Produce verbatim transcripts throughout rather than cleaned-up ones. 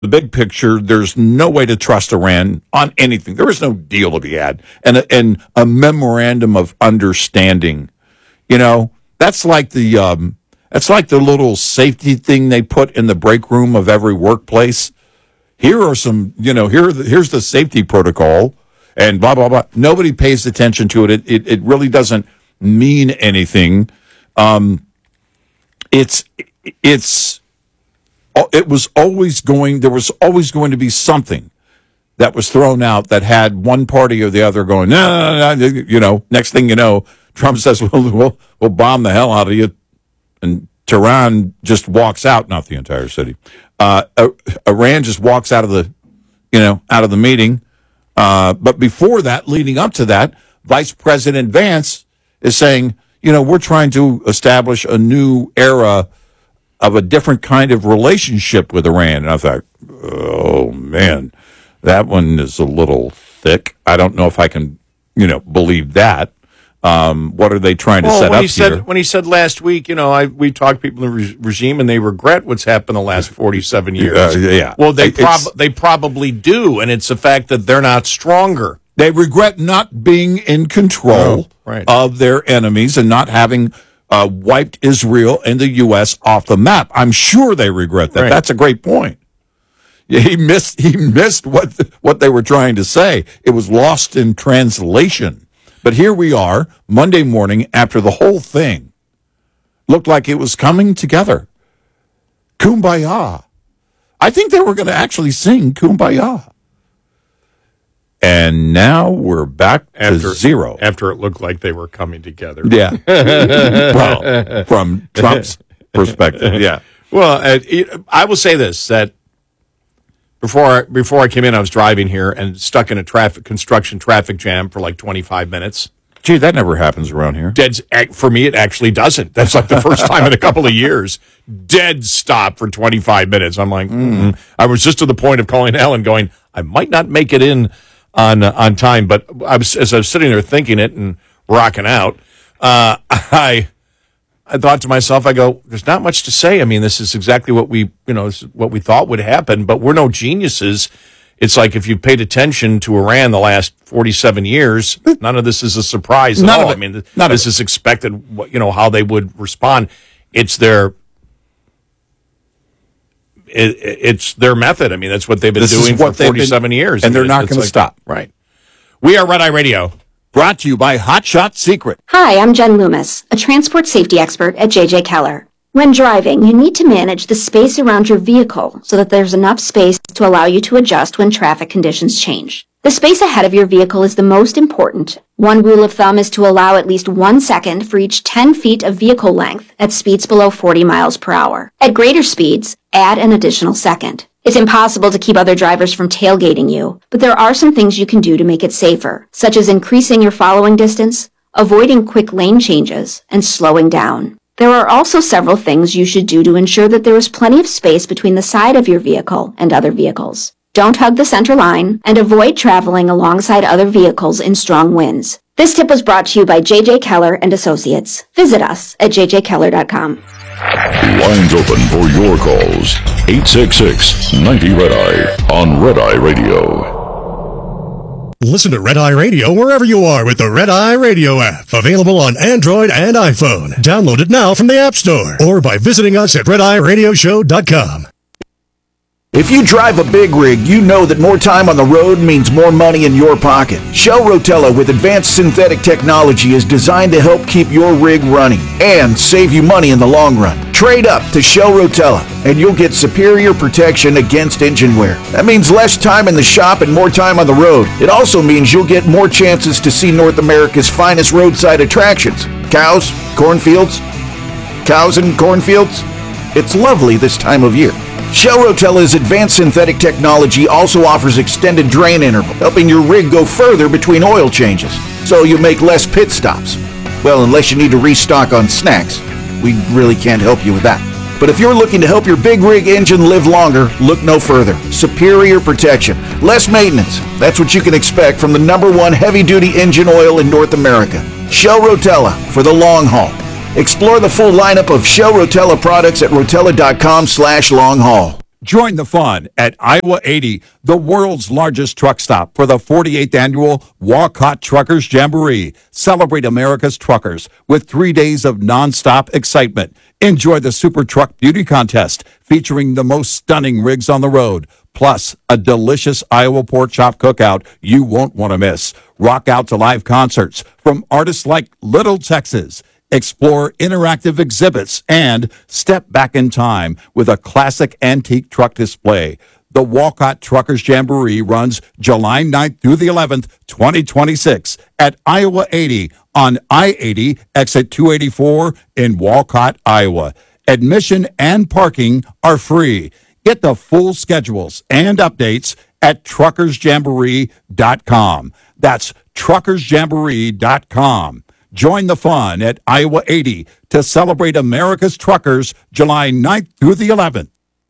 the big picture, there's no way to trust Iran on anything. There is no deal to be had. And a, and a memorandum of understanding, you know, that's like the um, that's like the little safety thing they put in the break room of every workplace. Here are some, you know, here here's the safety protocol and blah, blah, blah. Nobody pays attention to it. It, it, it really doesn't mean anything. Um, it's it's. It was always going, there was always going to be something that was thrown out that had one party or the other going, no, no, no, no. You know, next thing you know, Trump says, we'll, we'll, we'll bomb the hell out of you. And Tehran just walks out, not the entire city. Uh, Iran just walks out of the, you know, out of the meeting. Uh, but before that, leading up to that, Vice President Vance is saying, you know, we're trying to establish a new era of a different kind of relationship with Iran. And I thought, oh, man, that one is a little thick. I don't know if I can, you know, believe that. Um, what are they trying to well, set when up he said, here? When he said last week, you know, I, we talked to people in the re- regime and they regret what's happened the last forty-seven years. Uh, yeah. Well, they, prob- they probably do, and it's the fact that they're not stronger. They regret not being in control oh, right. of their enemies and not having uh, wiped Israel and the U S off the map. I'm sure they regret that. Right. That's a great point. Yeah, he missed he missed what what they were trying to say. It was lost in translation. But here we are, Monday morning, after the whole thing looked like it was coming together. Kumbaya. I think they were going to actually sing Kumbaya. And now we're back after, to zero. After it looked like they were coming together. Yeah. Well, from Trump's perspective, yeah. Well, uh, it, I will say this, that before I, before I came in, I was driving here and stuck in a traffic construction traffic jam for like twenty-five minutes. Gee, that never happens around here. Dead, for me, it actually doesn't. That's like the first time in a couple of years. Dead stop for twenty-five minutes. I'm like, mm. I was just to the point of calling Alan going, I might not make it in on uh, on time. But I was, as I was sitting there thinking it and rocking out, uh, I I thought to myself, I go, there's not much to say. I mean, this is exactly what we, you know, what we thought would happen, but we're no geniuses. It's like if you paid attention to Iran the last forty-seven years, none of this is a surprise at none all. Of it. I mean, none this is expected, you know, how they would respond. It's their it, it's their method. I mean, that's what they've been this doing for forty-seven been, years. And I they're mean, not going like, to stop. Right. We are Red Eye Radio. Brought to you by Hot Shot Secret. Hi, I'm Jen Loomis, a transport safety expert at J J Keller. When driving, you need to manage the space around your vehicle so that there's enough space to allow you to adjust when traffic conditions change. The space ahead of your vehicle is the most important. One rule of thumb is to allow at least one second for each ten feet of vehicle length at speeds below forty miles per hour. At greater speeds, add an additional second. It's impossible to keep other drivers from tailgating you, but there are some things you can do to make it safer, such as increasing your following distance, avoiding quick lane changes, and slowing down. There are also several things you should do to ensure that there is plenty of space between the side of your vehicle and other vehicles. Don't hug the center line, and avoid traveling alongside other vehicles in strong winds. This tip was brought to you by J J Keller and Associates. Visit us at j j keller dot com. Lines open for your calls. eight six six, ninety, Red Eye on Red Eye Radio. Listen to Red Eye Radio wherever you are with the Red Eye Radio app. Available on Android and iPhone. Download it now from the App Store or by visiting us at red eye radio show dot com. If you drive a big rig, you know that more time on the road means more money in your pocket. Shell Rotella with advanced synthetic technology is designed to help keep your rig running and save you money in the long run. Trade up to Shell Rotella and you'll get superior protection against engine wear. That means less time in the shop and more time on the road. It also means you'll get more chances to see North America's finest roadside attractions. Cows, cornfields, cows and cornfields. It's lovely this time of year. Shell Rotella's advanced synthetic technology also offers extended drain interval, helping your rig go further between oil changes, so you make less pit stops. Well, unless you need to restock on snacks. We really can't help you with that. But if you're looking to help your big rig engine live longer, look no further. Superior protection, less maintenance. That's what you can expect from the number one heavy-duty engine oil in North America. Shell Rotella for the long haul. Explore the full lineup of Shell Rotella products at rotella dot com slash long haul. Join the fun at Iowa eighty, the world's largest truck stop for the forty-eighth annual Walcott Truckers Jamboree. Celebrate America's truckers with three days of nonstop excitement. Enjoy the Super Truck Beauty Contest featuring the most stunning rigs on the road, plus a delicious Iowa pork chop cookout you won't want to miss. Rock out to live concerts from artists like Little Texas. Explore interactive exhibits and step back in time with a classic antique truck display. The Walcott Truckers Jamboree runs July ninth through the eleventh, twenty twenty-six at Iowa eighty on I eighty, exit two eighty-four in Walcott, Iowa. Admission and parking are free. Get the full schedules and updates at truckers jamboree dot com. That's truckers jamboree dot com. Join the fun at Iowa eighty to celebrate America's truckers July ninth through the eleventh.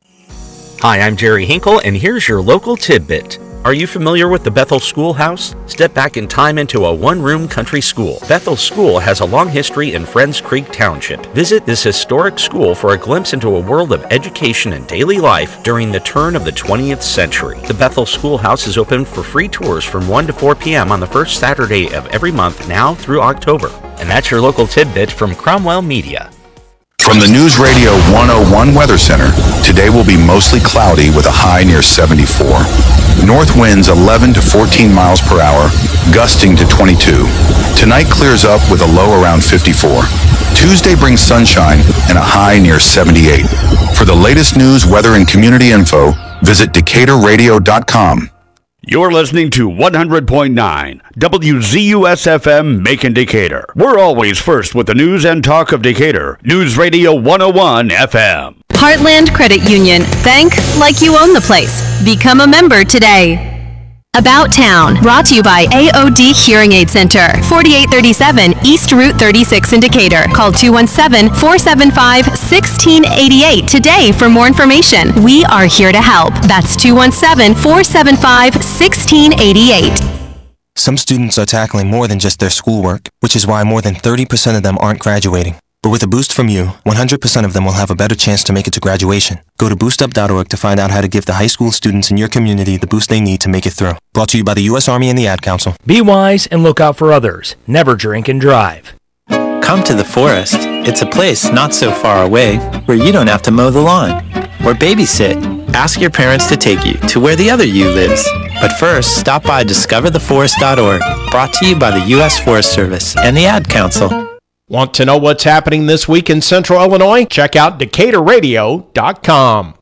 Hi, I'm Jerry Hinkle, and here's your local tidbit. Are you familiar with the Bethel Schoolhouse? Step back in time into a one-room country school. Bethel School has a long history in Friends Creek Township. Visit this historic school for a glimpse into a world of education and daily life during the turn of the twentieth century. The Bethel Schoolhouse is open for free tours from one to four p.m. on the first Saturday of every month now through October. And that's your local tidbit from Cromwell Media. From the News Radio one oh one Weather Center, today will be mostly cloudy with a high near seventy-four. North winds eleven to fourteen miles per hour, gusting to twenty-two. Tonight clears up with a low around fifty-four. Tuesday brings sunshine and a high near seventy-eight. For the latest news, weather, and community info, visit decatur radio dot com. You're listening to one hundred point nine W Z U S F M Macon Decatur. We're always first with the news and talk of Decatur. News Radio one oh one F M. Heartland Credit Union. Bank like you own the place. Become a member today. About Town, brought to you by A O D Hearing Aid Center, forty-eight thirty-seven East Route thirty-six in Decatur. Call two one seven, four seven five, one six eight eight today for more information. We are here to help. That's two one seven, four seven five, one six eight eight. Some students are tackling more than just their schoolwork, which is why more than thirty percent of them aren't graduating. But with a boost from you, one hundred percent of them will have a better chance to make it to graduation. Go to boost up dot org to find out how to give the high school students in your community the boost they need to make it through. Brought to you by the U S Army and the Ad Council. Be wise and look out for others. Never drink and drive. Come to the forest. It's a place not so far away where you don't have to mow the lawn or babysit. Ask your parents to take you to where the other you lives. But first, stop by discover the forest dot org. Brought to you by the U S Forest Service and the Ad Council. Want to know what's happening this week in Central Illinois? Check out decatur radio dot com.